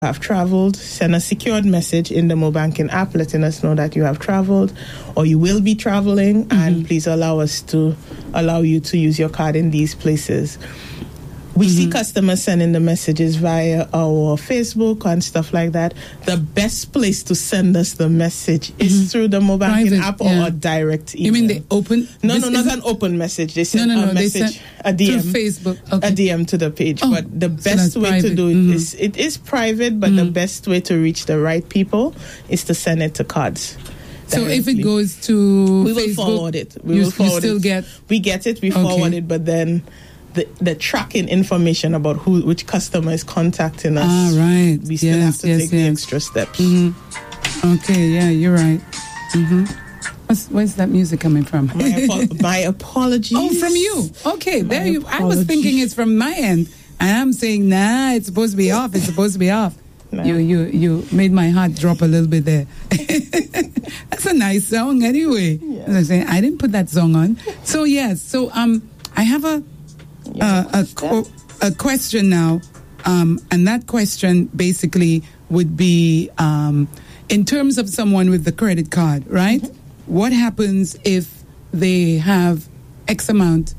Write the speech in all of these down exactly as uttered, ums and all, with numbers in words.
have traveled, send a secured message in the Mo Banking app letting us know that you have traveled or you will be traveling, mm-hmm. and please allow us to allow you to use your card in these places. We mm-hmm. see customers sending the messages via our Facebook and stuff like that. The best place to send us the message mm-hmm. is through the Mo Banking Private, app or yeah. a direct email. You mean they open? No, no, not an open message. They send no, no, no, a message, send a D M. Through Facebook. Okay. A D M to the page. Oh, but the best so way private. to do it mm-hmm. is, it is private, but mm-hmm. the best way to reach the right people is to send it to cards. So if it goes to we will Facebook, forward it. We you, will forward you still it. get... We get it, we okay. forward it, but then... The, the tracking information about who which customer is contacting us. Ah, right. We still yes, have to yes, take yes. the extra steps. Mm-hmm. Okay, yeah, you're right. Mm-hmm. What's, where's that music coming from? My, apo- my apologies. Oh, from you. Okay, my there you. apologies. I was thinking it's from my end, and I'm saying, nah, it's supposed to be off. It's supposed to be off. No. You, you, you made my heart drop a little bit there. That's a nice song, anyway. Yes. I was saying, I didn't put that song on. So yes, so um, I have a. Uh, a, co- a question now, um, and that question basically would be um, in terms of someone with the credit card, right? Mm-hmm. What happens if they have X amount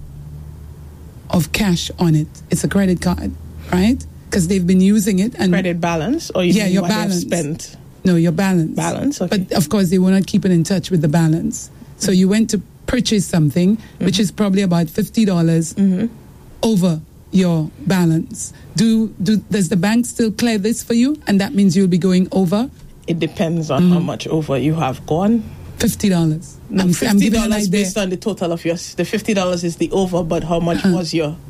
of cash on it? It's a credit card, right? Because they've been using it. And credit balance? Or you yeah, mean your what balance. Spent? No, your balance. Balance, okay. But of course, they were not keeping in touch with the balance. So you went to purchase something, mm-hmm. which is probably about fifty dollars. Mm-hmm. over your balance. Do do does the bank still clear this for you, and that means you'll be going over? It depends on mm-hmm. how much over you have gone. Fifty dollars. No, I'm, fifty dollars based on the total of your. The fifty dollars is the over, but how much uh-huh. was your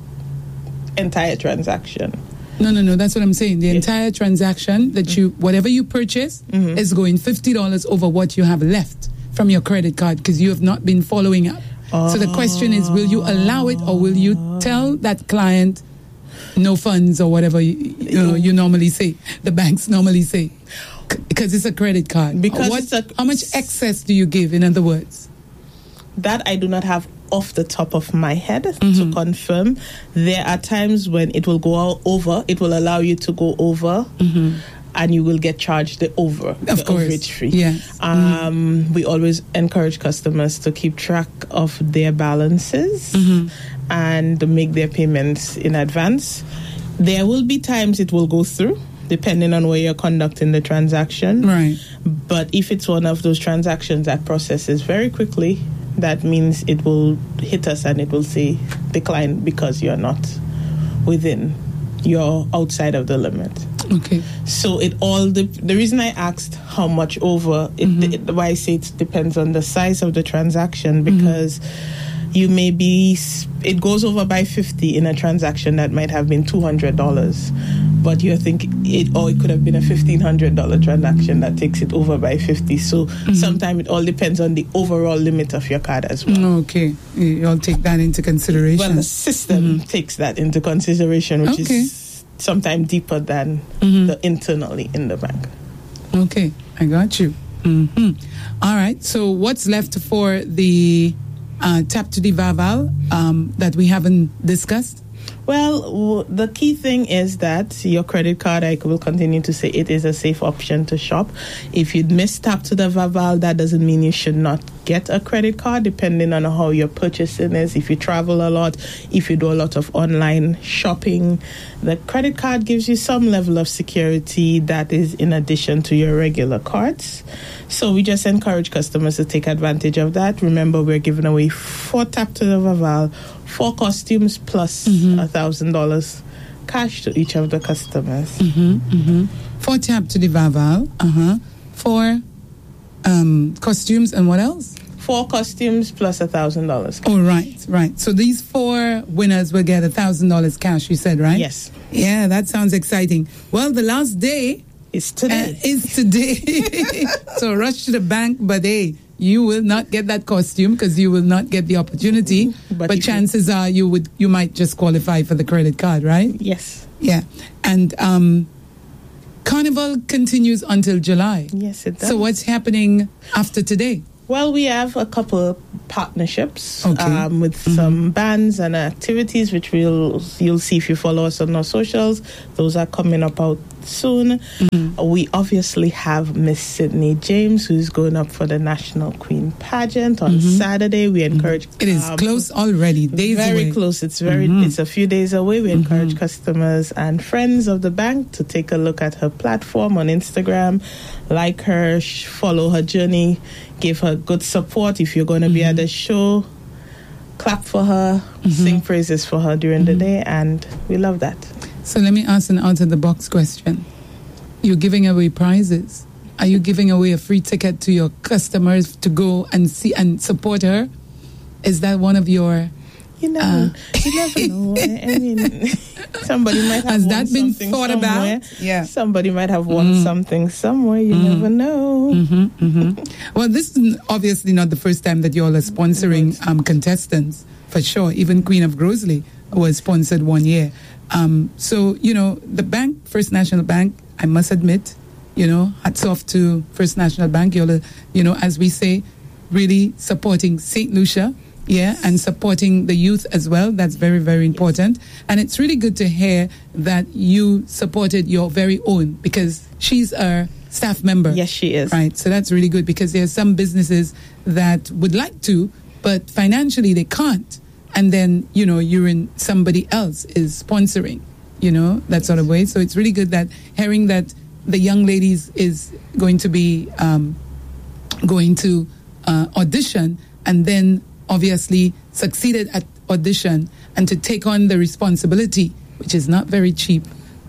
entire transaction? No, no, no. That's what I'm saying. The yes. entire transaction that mm-hmm. you, whatever you purchase, mm-hmm. is going fifty dollars over what you have left from your credit card because you have not been following up. So the question is, will you allow it or will you tell that client no funds or whatever you, you know you normally say, the banks normally say, C- because it's a credit card. Because what, it's a, how much excess do you give, in other words? That I do not have off the top of my head mm-hmm. to confirm. There are times when it will go all over. It will allow you to go over. Mm-hmm. And you will get charged the over, of the course. overage fee. Yes. Um, mm-hmm. We always encourage customers to keep track of their balances mm-hmm. and make their payments in advance. There will be times it will go through, depending on where you're conducting the transaction. Right. But if it's one of those transactions that processes very quickly, that means it will hit us and it will say decline because you're not within, you're outside of the limit. Okay. So it all the the reason I asked how much over it, mm-hmm. it why I say it depends on the size of the transaction, because mm-hmm. you may be it goes over by fifty in a transaction that might have been two hundred dollars, but you're thinking it or it could have been a fifteen hundred dollar transaction that takes it over by fifty. So mm-hmm. sometimes it all depends on the overall limit of your card as well. Okay, you'll take that into consideration. Well, the system mm-hmm. takes that into consideration, which okay. is sometimes deeper than mm-hmm. the internally in the bank. Okay, I got you. Mm-hmm. All right, so what's left for the uh, tap to the Vaval um, that we haven't discussed? Well, w- the key thing is that your credit card, I will continue to say, it is a safe option to shop. If you'd miss tap to the Vaval, that doesn't mean you should not get a credit card, depending on how your purchasing is. If you travel a lot, if you do a lot of online shopping, the credit card gives you some level of security that is in addition to your regular cards. So we just encourage customers to take advantage of that. Remember, we're giving away four tap to the Vaval, four costumes plus mm-hmm. one thousand dollars cash to each of the customers. Mm-hmm, mm-hmm. Four tap to the Vaval, uh-huh. Four um, costumes and what else? Four costumes plus one thousand dollars. Oh, right, right. So these four winners will get one thousand dollars cash, you said, right? Yes. Yeah, that sounds exciting. Well, the last day is today. Uh, is today. So rush to the bank, but hey, you will not get that costume because you will not get the opportunity. But, but chances are you would, you might just qualify for the credit card, right? Yes. Yeah. And um, Carnival continues until July. Yes, it does. So what's happening after today? Well, we have a couple partnerships okay. um, with mm-hmm. some bands and activities, which we'll you'll see if you follow us on our socials. Those are coming up out soon. Mm-hmm. We obviously have Miss Sydney James, who's going up for the National Queen Pageant on mm-hmm. Saturday. We encourage... It is um, close already, days very away. close. It's very. Mm-hmm. It's a few days away. We mm-hmm. encourage customers and friends of the bank to take a look at her platform on Instagram, like her, sh- follow her journey, give her good support. If you're going to mm-hmm. be at the show, clap for her, mm-hmm. sing praises for her during mm-hmm. the day, and we love that. So let me ask an out-of-the-box question. You're giving away prizes. Are you giving away a free ticket to your customers to go and see and support her? Is that one of your... You never, uh, you never know. I mean, somebody might have Has won that been something thought somewhere. about? Yeah. Somebody might have won mm. something somewhere. You mm. never know. Mm-hmm, mm-hmm. Well, this is obviously not the first time that you all are sponsoring um, contestants, for sure. Even Queen of Grosley was sponsored one year. Um, so, you know, the bank, First National Bank, I must admit, you know, hats off to First National Bank. You're, you know, as we say, really supporting Saint Lucia. Yeah, and supporting the youth as well. That's very, very important. And it's really good to hear that you supported your very own, because she's a staff member. Yes, she is. Right, so that's really good, because there are some businesses that would like to, but financially they can't. And then, you know, you're in, somebody else is sponsoring, you know, that sort of way. So it's really good that hearing that the young ladies is going to be um, going to uh, audition and then obviously succeeded at audition and to take on the responsibility, which is not very cheap.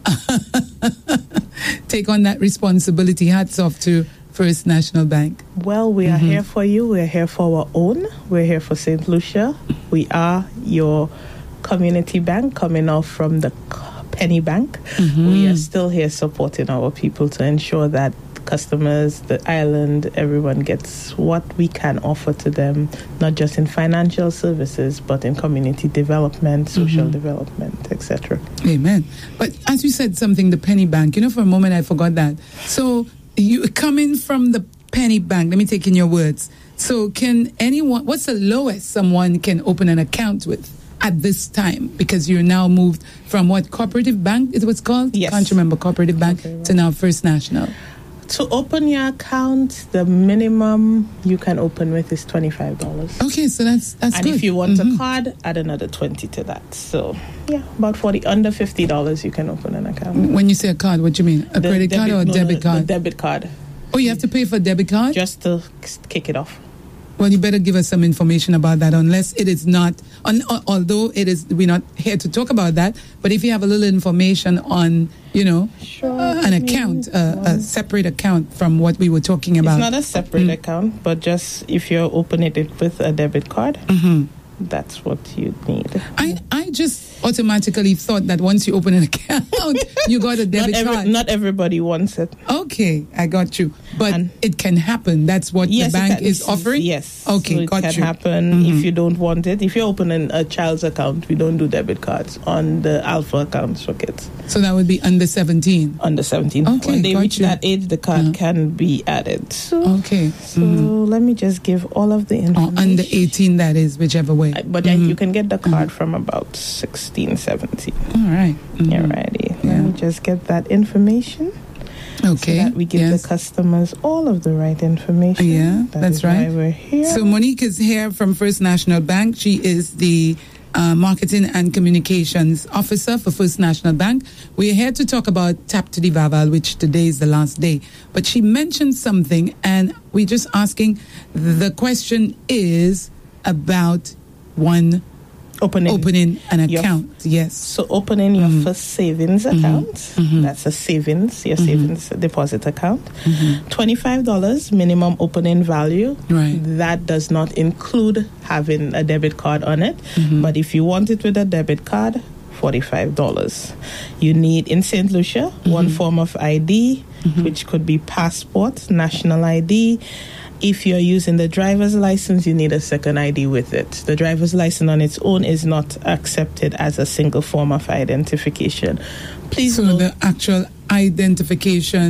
Take on that responsibility. Hats off to First National Bank. Well, we mm-hmm. are here for you. We're here for our own. We're here for Saint Lucia. We are your community bank coming off from the Penny Bank. Mm-hmm. We are still here supporting our people to ensure that customers, the island, everyone gets what we can offer to them, not just in financial services, but in community development, social mm-hmm. development, et cetera. Amen. But as you said something, the Penny Bank, you know, for a moment I forgot that. So you coming from the Penny Bank, let me take in your words. So can anyone, what's the lowest someone can open an account with at this time? Because you're now moved from what, Cooperative Bank is what's called? Yes. Can't remember, Cooperative Bank okay, right. to now First National. To open your account, the minimum you can open with is twenty-five dollars. Okay, so that's that's and good. And if you want mm-hmm. a card, add another twenty to that. So, yeah, about forty, under fifty dollars you can open an account. When you say a card, what do you mean? A the credit debit, card or a no, debit no, card? debit card. Oh, you have to pay for a debit card? Just to kick it off. Well, you better give us some information about that, unless it is not, on, although it is, we're not here to talk about that, but if you have a little information on, you know, sure. an account, uh, a separate account from what we were talking about. It's not a separate mm. account, but just if you're opening it with a debit card, mm-hmm. that's what you need. I, I just automatically thought that once you open an account, you got a debit not every, card. Not everybody wants it. Okay, I got you. But and it can happen. That's what yes, the bank can, is offering? Yes. Okay, so it got can you. happen mm-hmm. if you don't want it. If you're opening a child's account, we don't do debit cards on the Alpha accounts for kids. So that would be under seventeen? Under seventeen. Okay, when they got reach you. that age, the card uh-huh. can be added. So, okay. So mm-hmm. let me just give all of the information. Oh, under eighteen, that is, whichever way. But mm-hmm. you can get the card mm-hmm. from about sixteen, seventeen. All right. Mm-hmm. You're ready. Yeah. Let me just get that information. Okay. So that we give yes. the customers all of the right information. Yeah, that that's is right. Why we're here. So Monique is here from First National Bank. She is the uh, Marketing and Communications Officer for First National Bank. We're here to talk about Tap to the Vaval, which today is the last day. But she mentioned something, and we're just asking, the question is about one Opening, opening an account, your, yes. So opening your mm-hmm. first savings account, mm-hmm. that's a savings, your mm-hmm. savings deposit account. Mm-hmm. twenty-five dollars minimum opening value. Right. That does not include having a debit card on it. Mm-hmm. But if you want it with a debit card, forty-five dollars. You need, in Saint Lucia, mm-hmm. one form of I D, mm-hmm. which could be passport, national I D. If you're using the driver's license, you need a second I D with it. The driver's license on its own is not accepted as a single form of identification. Please so note, the actual identification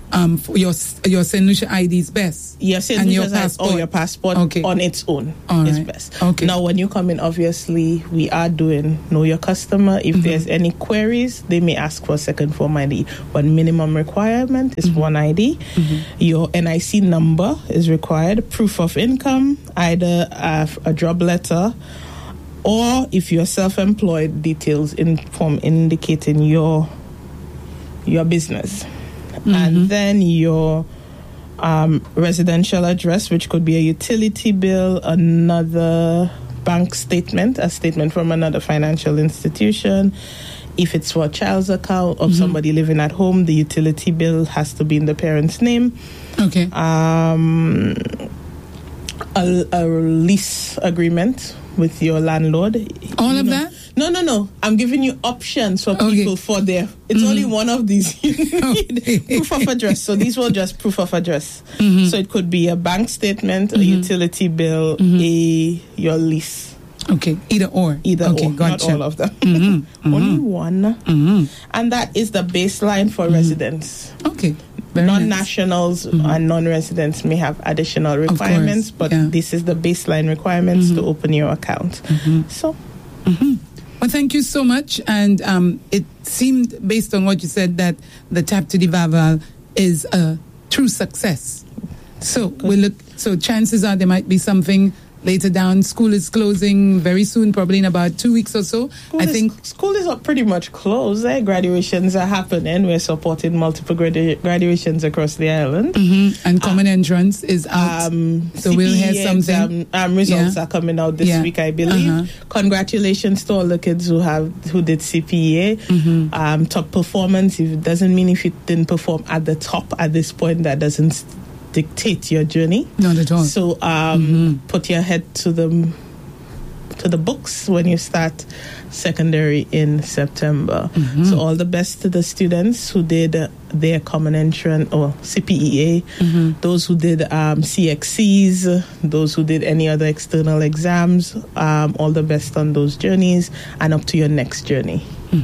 um, for your your Saint Lucia I D is best. Yes, Saint and your Lucia's passport. or your passport Okay. on its own All is right. best. Okay. Now, when you come in, obviously, we are doing Know Your Customer. If Mm-hmm. there's any queries, they may ask for a second form I D. But minimum requirement is Mm-hmm. one I D. Mm-hmm. Your N I C number is required. Proof of income, either uh, a job letter, or if you're self-employed, details in form indicating your your business. Mm-hmm. And then your um, residential address, which could be a utility bill, another bank statement, a statement from another financial institution. If it's for a child's account or Mm-hmm. somebody living at home, the utility bill has to be in the parent's name. Okay. Um, a, a lease agreement with your landlord. All You of know- that? No, no, no. I'm giving you options for Okay. people for their. It's only one of these. You need Okay. proof of address. So these were just proof of address. Mm-hmm. So it could be a bank statement, a utility bill, a your lease. Okay. Either or. Either okay, or, gotcha. not all of them. Mm-hmm. Only one. Mm-hmm. And that is the baseline for residents. Okay. Very nice. Non-nationals and non-residents may have additional requirements, but yeah. this is the baseline requirements to open your account. So, Well, thank you so much. And um, it seemed, based on what you said, that the Tap to the Vaval is a true success. So we look. So chances are there might be something later down. School is closing very soon, probably in about two weeks or so. School I is, think. school is pretty much closed. Eh? Graduations are happening. We're supporting multiple gradu- graduations across the island. Mhm. And common entrance is out. Um, so we'll hear C P E something. exam, um, results Yeah. are coming out this Yeah. week, I believe. Uh-huh. Congratulations to all the kids who have who did C P E A. Mm-hmm. Um, top performance. If it doesn't mean if you didn't perform at the top at this point, that doesn't s- dictate your journey. Not at all. So um, Mm-hmm. put your head to the to the books when you start secondary in September. Mm-hmm. So all the best to the students who did uh, their common entrance or C P E A, Mm-hmm. those who did um, C X Cs, those who did any other external exams. Um, all the best on those journeys and up to your next journey.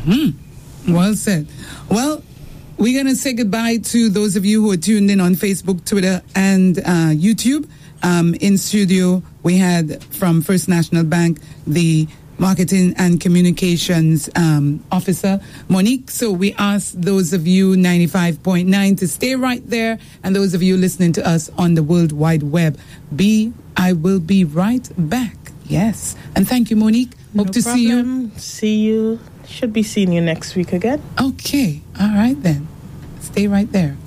Well said. Well, we're going to say goodbye to those of you who are tuned in on Facebook, Twitter, and uh, YouTube. Um, in studio, we had from First National Bank the Marketing and Communications um, Officer, Monique. So we ask those of you ninety-five point nine to stay right there, and those of you listening to us on the World Wide Web, be I will be right back. Yes. And thank you, Monique. Hope No to see you. problem. See you. Should be seeing you next week again. Okay. All right then. Stay right there.